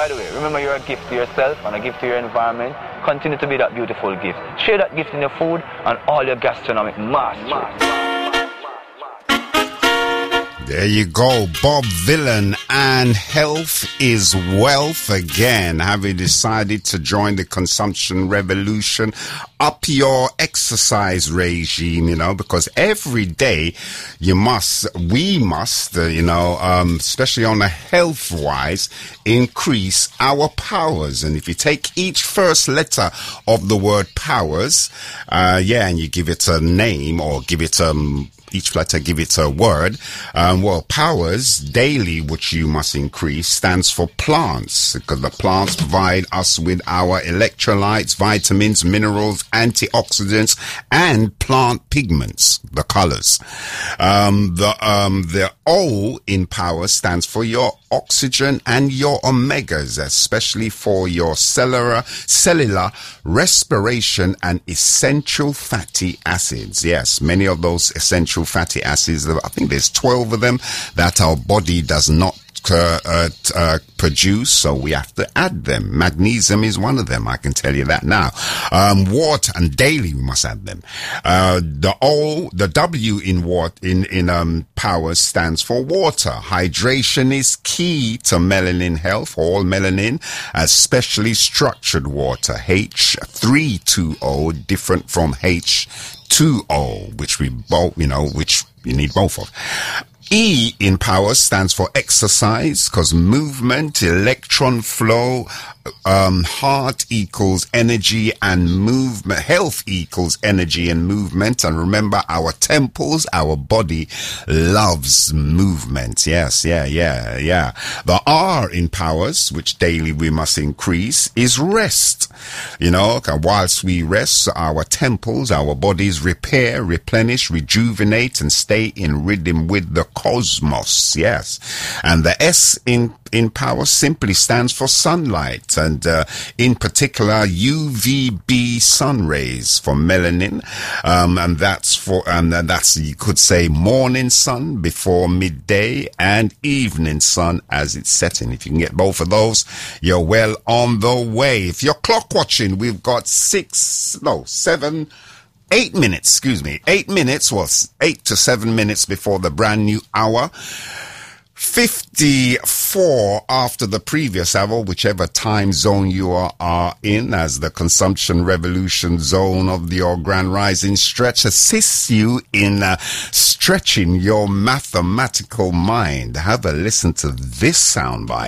by the way, remember you're a gift to yourself and a gift to your environment. Continue to be that beautiful gift. Share that gift in your food and all your gastronomic mastery. There you go, Bob Vylan, and health is wealth again. Having decided to join the consumption revolution, up your exercise regime, because every day we must, especially on a health wise, increase our powers. And if you take each first letter of the word powers, and you give it a name or give it each letter give it a word. Powers daily, which you must increase, stands for plants, because the plants provide us with our electrolytes, vitamins, minerals, antioxidants, and plant pigments, the colors. The O in power stands for your oxygen and your omegas, especially for your cellular respiration and essential fatty acids. Yes, many of those essential fatty acids, I think there's 12 of them that our body does not produce, so we have to add them. Magnesium is one of them, I can tell you that now. Water, and daily we must add them. The W in power stands for water. Hydration is key to melanin health, all melanin, especially structured water. H320, different from H2O, which we both, which you need both of. E in power stands for exercise, because movement, electron flow, heart equals energy and movement, health equals energy and movement. And remember, our temples, our body loves movement. Yes, yeah. The R in powers, which daily we must increase, is rest. Whilst we rest, our temples, our bodies repair, replenish, rejuvenate, and stay in rhythm with the cosmos. Yes. And the S in power simply stands for sunlight, and in particular UVB sun rays for melanin, and that's you could say morning sun before midday and evening sun as it's setting. If you can get both of those, you're well on the way. If you're clock watching, we've got 8 minutes, 8 minutes, 8 to 7 minutes before the brand new hour. 54 after the previous hour, whichever time zone you are in, as the consumption revolution zone of your Grand Rising Stretch assists you in stretching your mathematical mind. Have a listen to this soundbite.